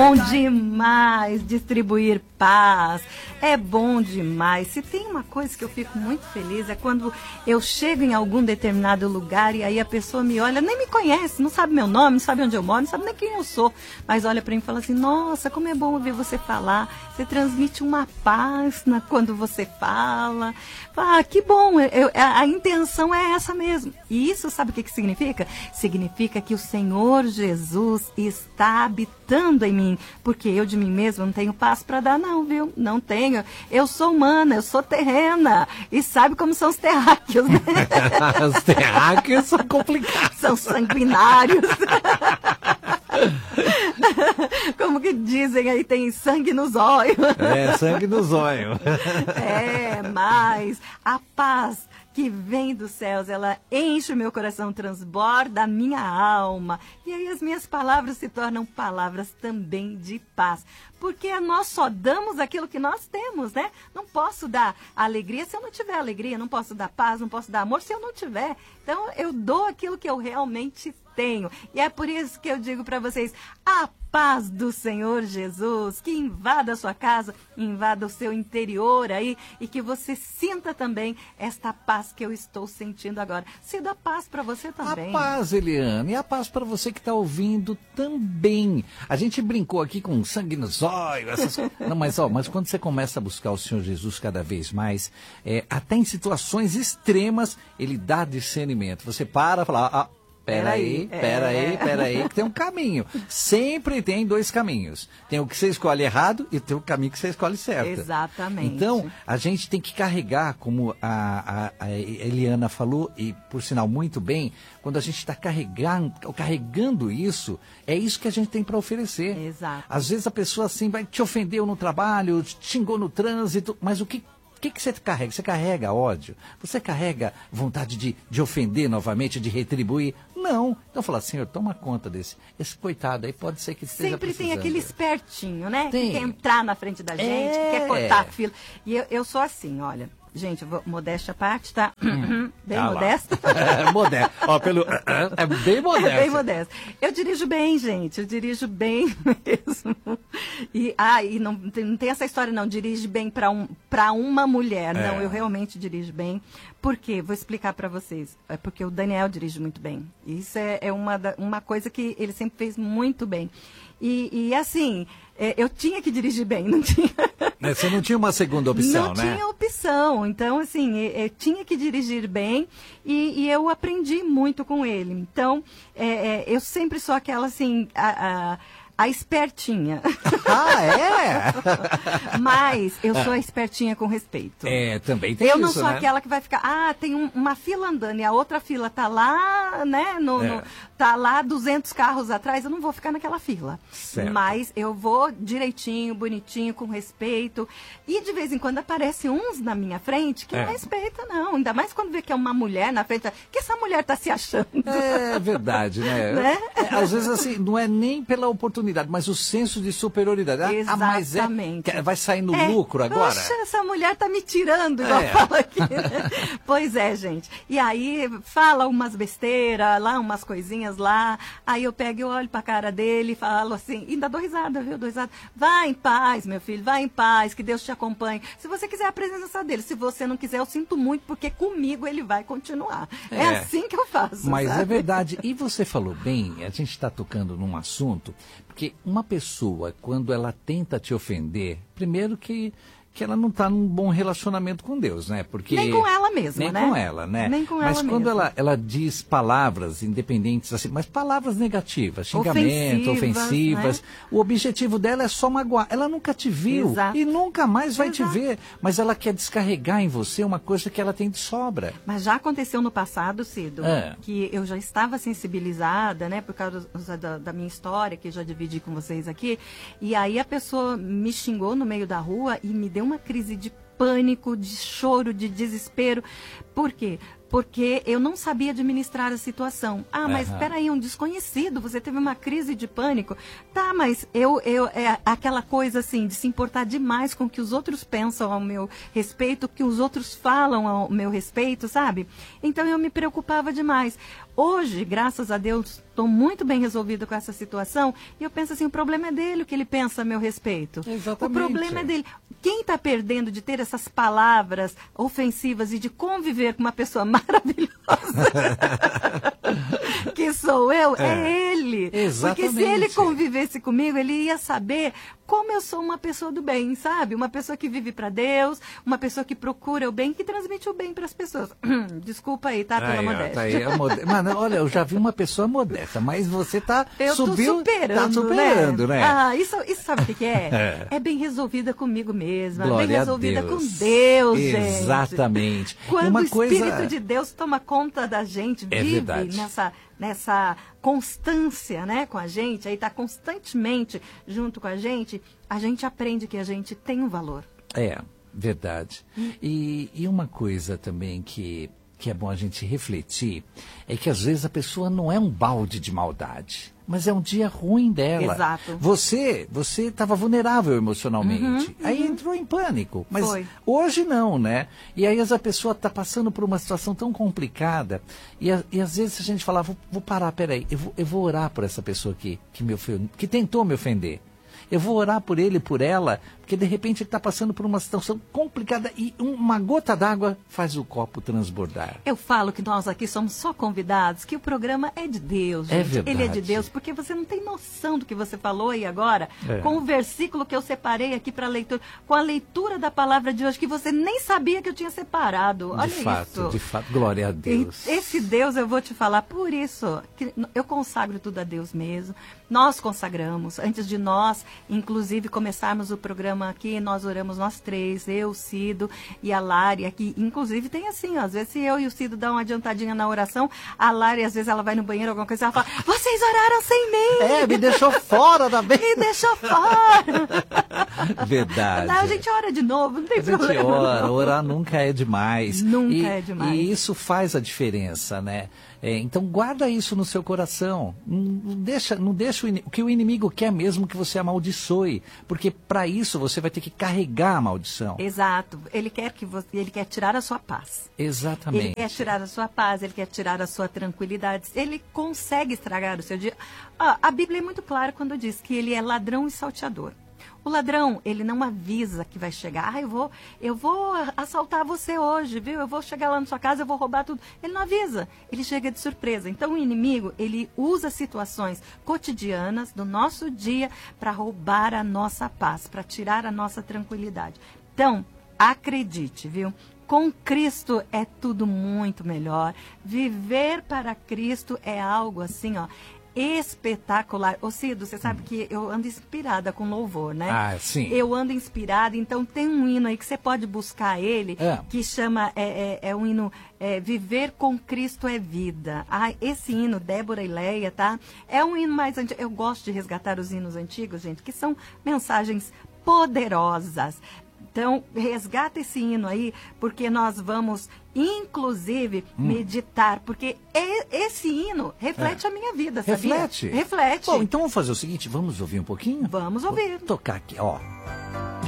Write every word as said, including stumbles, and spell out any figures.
bom demais distribuir paz. É bom demais. Se tem uma coisa que eu fico muito feliz é quando eu chego em algum determinado lugar e aí a pessoa me olha, nem me conhece, não sabe meu nome, não sabe onde eu moro, não sabe nem quem eu sou, mas olha para mim e fala assim, nossa, como é bom ouvir você falar. Você transmite uma paz na, quando você fala. Ah, que bom, eu, a, a intenção é essa mesmo. E isso sabe o que, que significa? Significa que o Senhor Jesus está habitando em mim, porque eu de mim mesma não tenho paz para dar não, viu? Não tenho. Eu sou humana, eu sou terrena. E sabe como são os terráqueos, né? Os terráqueos são complicados. São sanguinários. Como que dizem aí, tem sangue nos olhos. É, sangue nos olhos. É, mas a paz que vem dos céus, ela enche o meu coração, transborda a minha alma. E aí as minhas palavras se tornam palavras também de paz. Porque nós só damos aquilo que nós temos, né? Não posso dar alegria se eu não tiver alegria, não posso dar paz, não posso dar amor se eu não tiver. Então eu dou aquilo que eu realmente tenho. E é por isso que eu digo para vocês, a paz do Senhor Jesus, que invada a sua casa, invada o seu interior aí, e que você sinta também esta paz que eu estou sentindo agora. Se dá paz para você também. A paz, Eliane, e a paz para você que está ouvindo também. A gente brincou aqui com sangue nos olhos, essas coisas. Não, mas, ó, mas quando você começa a buscar o Senhor Jesus cada vez mais, é, até em situações extremas, ele dá discernimento. Você para e fala, ah, Peraí, peraí, é. peraí, que tem um caminho. Sempre tem dois caminhos. Tem o que você escolhe errado e tem o caminho que você escolhe certo. Exatamente. Então, a gente tem que carregar, como a, a, a Eliana falou, e por sinal muito bem, quando a gente está carregando, carregando isso, é isso que a gente tem para oferecer. Exato. Às vezes a pessoa assim vai te ofendeu no trabalho, te xingou no trânsito, mas o que O que, que você carrega? Você carrega ódio? Você carrega vontade de, de ofender novamente, de retribuir? Não. Então fala, Senhor, toma conta desse. Esse coitado aí pode ser que esteja Sempre precisando. tem aquele espertinho, né? Tem. Que quer entrar na frente da gente, É. que quer cortar a fila. E eu, eu sou assim, olha. Gente, eu vou, modéstia à parte, tá? Hum. Bem Ah, modesta. É modesto. Ó, pelo... É bem modesto. É bem modesto. Eu dirijo bem, gente. Eu dirijo bem mesmo. E, ah, e não, não tem essa história, não. Dirige bem para um, para uma mulher. É. Não, eu realmente dirijo bem. Por quê? Vou explicar para vocês. É porque o Daniel dirige muito bem. Isso é, é uma, da, uma coisa que ele sempre fez muito bem. E, e assim, é, eu tinha que dirigir bem, não tinha... Você não tinha uma segunda opção, não né? Não tinha opção. Então, assim, eu, eu tinha que dirigir bem e, e eu aprendi muito com ele. Então, é, é, eu sempre sou aquela, assim... A, a, A espertinha. Ah, é? Mas eu sou a espertinha com respeito. É, também tem eu isso, não sou né? aquela que vai ficar, ah, tem um, uma fila andando e a outra fila tá lá, né, no, É. no, tá lá duzentos carros atrás, eu não vou ficar naquela fila. Certo. Mas eu vou direitinho, bonitinho, com respeito. E de vez em quando aparecem uns na minha frente que É. não respeita, não. Ainda mais quando vê que é uma mulher na frente, que essa mulher tá se achando. É verdade, né? Né? É, às vezes, assim, não é nem pela oportunidade, mas o senso de superioridade. Ah, ah, mas é, Exatamente. que vai sair no É, lucro agora? Poxa, essa mulher tá me tirando, igual É. fala aqui. Né? Pois é, gente. E aí fala umas besteiras lá, umas coisinhas lá. Aí eu pego e olho pra cara dele e falo assim, ainda dou risada, viu? Dou risada. Vai em paz, meu filho, vai em paz, que Deus te acompanhe. Se você quiser a presença dele, se você não quiser, eu sinto muito, porque comigo ele vai continuar. É, É. assim que eu faço. Mas sabe? é verdade. E você falou bem, a gente está tocando num assunto, porque uma pessoa, quando ela tenta te ofender, primeiro que, que ela não está num bom relacionamento com Deus, né? Porque, Nem com ela mesma, nem né? com ela, né? Nem com mas ela quando mesma. ela, ela diz palavras independentes, assim, mas palavras negativas, xingamento, Ofensivas, ofensivas, né? o objetivo dela é só magoar. Ela nunca te viu Exato. e nunca mais vai te Exato. ver, mas ela quer descarregar em você uma coisa que ela tem de sobra. Mas já aconteceu no passado, Cido, É. que eu já estava sensibilizada, né, por causa da, da minha história, que eu já dividi com vocês aqui, e aí a pessoa me xingou no meio da rua e me deu uma crise de pânico, de choro, de desespero. Por quê? porque eu não sabia administrar a situação. Ah, mas Aham. espera aí, um desconhecido, você teve uma crise de pânico. Tá, mas eu, eu, é aquela coisa assim, de se importar demais com o que os outros pensam ao meu respeito, o que os outros falam ao meu respeito, sabe? Então eu me preocupava demais. Hoje, graças a Deus, estou muito bem resolvida com essa situação e eu penso assim, o problema é dele, o que ele pensa a meu respeito. Exatamente. O problema é dele. Quem está perdendo de ter essas palavras ofensivas e de conviver com uma pessoa maravilhosa, que sou eu, é, é ele. Exatamente. Porque se ele convivesse comigo, ele ia saber como eu sou uma pessoa do bem, sabe? Uma pessoa que vive para Deus, uma pessoa que procura o bem, que transmite o bem para as pessoas. Desculpa aí, tá? Pela Aí, ó, modéstia. tá aí, a mode... Mano, olha, eu já vi uma pessoa modesta, mas você tá Eu subiu, tô superando, tá superando, né? né? Ah, isso, isso sabe o que, que é? é? É bem resolvida comigo mesma, Glória bem a resolvida Deus. com Deus, gente. Exatamente. Quando Uma o Espírito coisa... de Deus toma conta da gente, É vive verdade. nessa, nessa constância, né, com a gente, aí tá constantemente junto com a gente, a gente aprende que a gente tem um valor. É, verdade. E, e uma coisa também que, que é bom a gente refletir é que às vezes a pessoa não é um balde de maldade, mas é um dia ruim dela. Exato. Você você estava vulnerável emocionalmente, Uhum, aí uhum. entrou em pânico, mas Foi. hoje não, né? E aí a pessoa está passando por uma situação tão complicada e, a, e às vezes a gente fala, vou, vou parar, peraí, eu vou, eu vou orar por essa pessoa que, que, me ofendeu, que tentou me ofender. Eu vou orar por ele, por ela, porque de repente ele está passando por uma situação complicada e uma gota d'água faz o copo transbordar. Eu falo que nós aqui somos só convidados, que o programa é de Deus, gente. É verdade. Ele é de Deus, porque você não tem noção do que você falou aí agora, É. com o versículo que eu separei aqui para leitura, com a leitura da palavra de hoje, que você nem sabia que eu tinha separado. Olha De fato, isso. de fato, glória a Deus. E esse Deus, eu vou te falar, por isso, que eu consagro tudo a Deus mesmo. Nós consagramos, antes de nós, inclusive, começarmos o programa aqui, nós oramos nós três, eu, o Cido e a Lari aqui. Inclusive, tem assim, ó, às vezes se eu e o Cido dão uma adiantadinha na oração, a Lari, às vezes, ela vai no banheiro, alguma coisa, ela fala, vocês oraram sem mim! É, me deixou fora da Me deixou fora! Verdade. Não, a gente ora de novo, não tem A gente problema. ora, não. orar nunca é demais. Nunca E- é demais. E isso faz a diferença, né? É, então guarda isso no seu coração. Não não deixa, não deixa o, ini- o que o inimigo quer mesmo que você amaldiçoe, porque para isso você vai ter que carregar a maldição. Exato. Ele quer que você, ele quer tirar a sua paz. Exatamente. Ele quer tirar a sua paz, ele quer tirar a sua tranquilidade. Ele consegue estragar o seu dia. Ah, a Bíblia é muito clara quando diz que ele é ladrão e salteador. O ladrão, ele não avisa que vai chegar. Ah, eu vou, eu vou assaltar você hoje, viu? Eu vou chegar lá na sua casa, eu vou roubar tudo. Ele não avisa, ele chega de surpresa. Então o inimigo, ele usa situações cotidianas do nosso dia para roubar a nossa paz, para tirar a nossa tranquilidade. Então, acredite, viu? Com Cristo é tudo muito melhor. Viver para Cristo é algo assim, ó, espetacular. Ô Cido, você sabe que eu ando inspirada com louvor, né? Ah, sim. Eu ando inspirada, então tem um hino aí que você pode buscar ele, É. que chama, é, é, é um hino, é, Viver com Cristo é Vida. Ah, esse hino, Débora e Leia, tá? É um hino mais antigo. Eu gosto de resgatar os hinos antigos, gente, que são mensagens poderosas. Então, resgata esse hino aí, porque nós vamos, inclusive, Hum. meditar, porque e- esse hino reflete É. a minha vida, sabia? Reflete? Reflete. Bom, então vamos fazer o seguinte, vamos ouvir um pouquinho? Vamos ouvir. Vou tocar aqui, ó.